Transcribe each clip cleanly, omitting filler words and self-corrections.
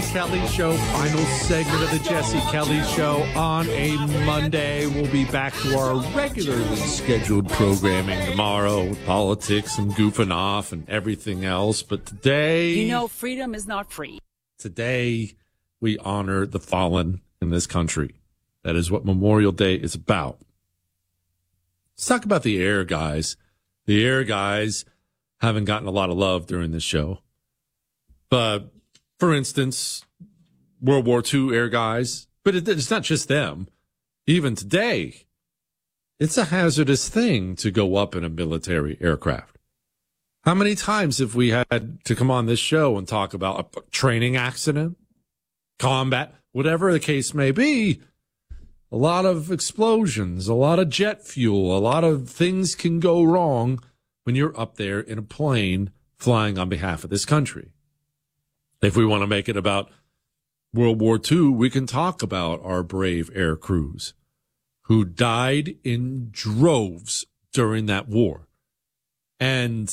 Kelly Show, final segment of the Jesse Kelly Show on a Monday. We'll be back to our regularly scheduled programming tomorrow with politics and goofing off and everything else. But today... You know, freedom is not free. Today, we honor the fallen in this country. That is what Memorial Day is about. Let's talk about the air guys. The air guys haven't gotten a lot of love during this show. But, for instance, World War II air guys, but it's not just them. Even today, it's a hazardous thing to go up in a military aircraft. How many times have we had to come on this show and talk about a training accident, combat, whatever the case may be? A lot of explosions, a lot of jet fuel, a lot of things can go wrong when you're up there in a plane flying on behalf of this country. If we want to make it about World War II, we can talk about our brave air crews who died in droves during that war. And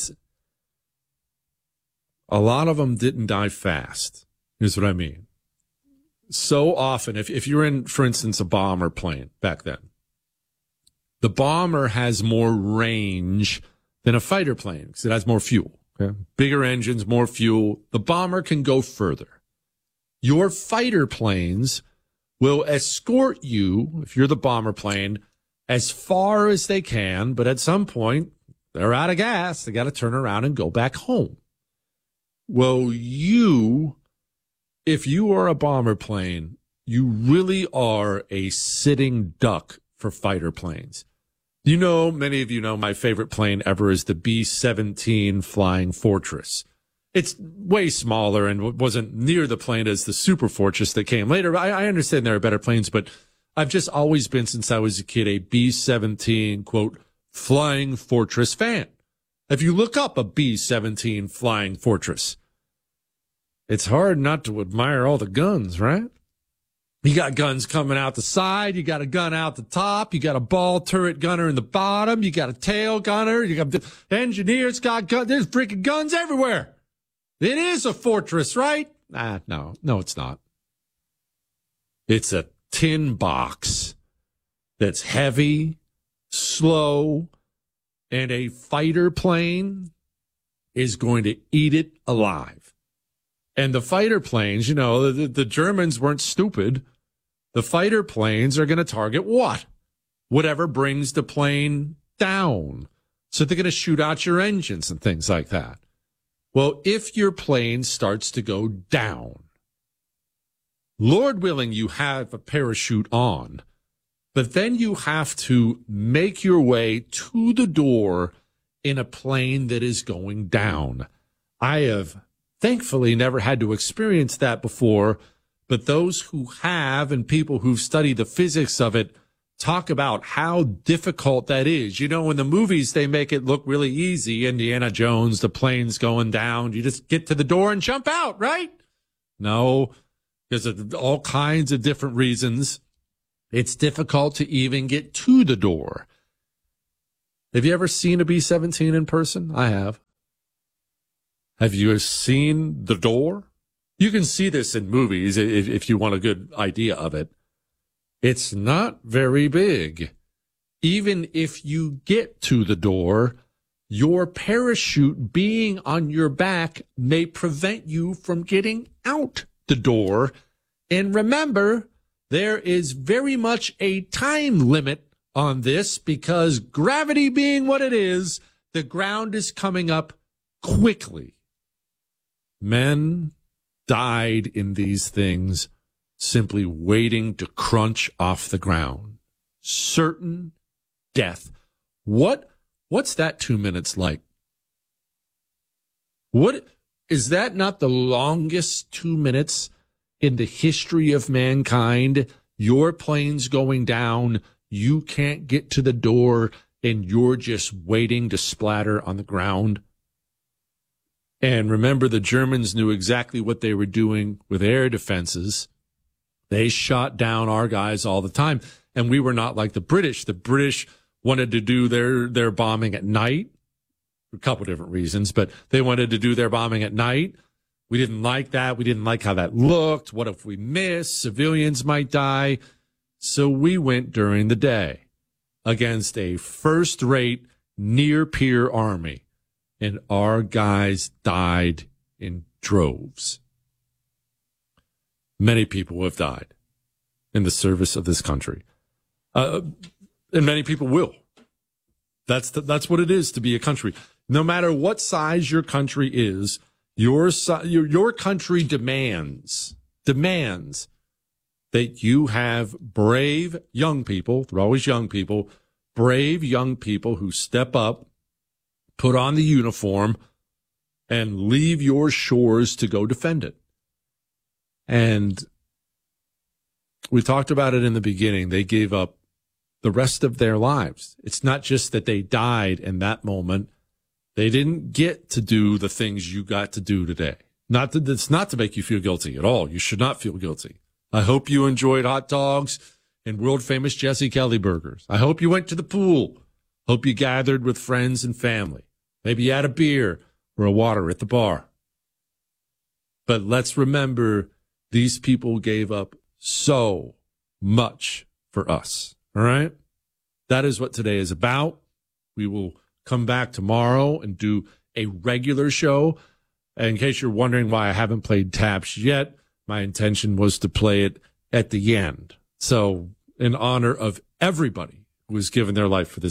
a lot of them didn't die fast. Here's what I mean. So often, if you're in, for instance, a bomber plane back then, the bomber has more range than a fighter plane because it has more fuel. Okay? Bigger engines, more fuel. The bomber can go further. Your fighter planes will escort you, if you're the bomber plane, as far as they can, but at some point, they're out of gas. They got to turn around and go back home. Well, if you are a bomber plane, you really are a sitting duck for fighter planes. You know, many of you know my favorite plane ever is the B-17 Flying Fortress. It's way smaller and wasn't near the plane as the Super Fortress that came later. I understand there are better planes, but I've just always been, since I was a kid, a B-17, quote, Flying Fortress fan. If you look up a B-17 Flying Fortress, it's hard not to admire all the guns, right? You got guns coming out the side. You got a gun out the top. You got a ball turret gunner in the bottom. You got a tail gunner. You got engineers got guns. There's freaking guns everywhere. It is a fortress, right? No, it's not. It's a tin box that's heavy, slow, and a fighter plane is going to eat it alive. And the fighter planes, you know, the Germans weren't stupid. The fighter planes are going to target what? Whatever brings the plane down. So they're going to shoot out your engines and things like that. Well, if your plane starts to go down, Lord willing, you have a parachute on, but then you have to make your way to the door in a plane that is going down. I have thankfully never had to experience that before, but those who have and people who've studied the physics of it talk about how difficult that is. You know, in the movies, they make it look really easy. Indiana Jones, the plane's going down. You just get to the door and jump out, right? No, because of all kinds of different reasons. It's difficult to even get to the door. Have you ever seen a B-17 in person? I have. Have you seen the door? You can see this in movies if you want a good idea of it. It's not very big. Even if you get to the door, your parachute being on your back may prevent you from getting out the door. And remember, there is very much a time limit on this because gravity being what it is, the ground is coming up quickly. Men died in these things simply waiting to crunch off the ground. Certain death. What's that 2 minutes like? What is that not the longest 2 minutes in the history of mankind? Your plane's going down, you can't get to the door, and you're just waiting to splatter on the ground. And remember, the Germans knew exactly what they were doing with air defenses. They shot down our guys all the time. And we were not like the British. The British wanted to do their bombing at night for a couple different reasons, but they wanted to do their bombing at night. We didn't like that. We didn't like how that looked. What if we miss? Civilians might die. So we went during the day against a first-rate, near-peer army, and our guys died in droves. Many people have died in the service of this country, and many people will. That's what it is to be a country. No matter what size your country is, your country demands that you have brave young people. They're always young people, brave young people who step up, put on the uniform, and leave your shores to go defend it. And we talked about it in the beginning. They gave up the rest of their lives. It's not just that they died in that moment. They didn't get to do the things you got to do today. It's not to make you feel guilty at all. You should not feel guilty. I hope you enjoyed hot dogs and world-famous Jesse Kelly burgers. I hope you went to the pool. Hope you gathered with friends and family. Maybe you had a beer or a water at the bar. But let's remember, these people gave up so much for us. All right? That is what today is about. We will come back tomorrow and do a regular show. And in case you're wondering why I haven't played Taps yet, my intention was to play it at the end. So in honor of everybody who has given their life for this